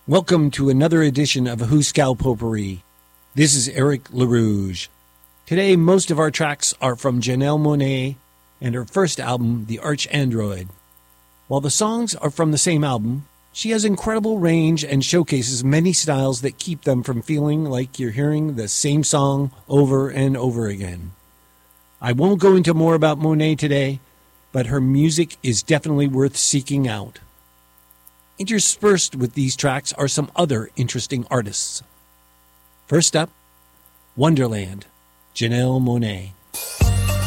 Welcome to another edition of Huskal Potpourri. This is Eric LaRouge. Today, most of our tracks are from Janelle Monáe and her first album, The Archandroid. While the songs are from the same album, she has incredible range and showcases many styles that keep them from feeling like you're hearing the same song over and over again. I won't go into more about Monáe today, but her music is definitely worth seeking out. Interspersed with these tracks are some other interesting artists. First up, Wonderland, Janelle Monáe.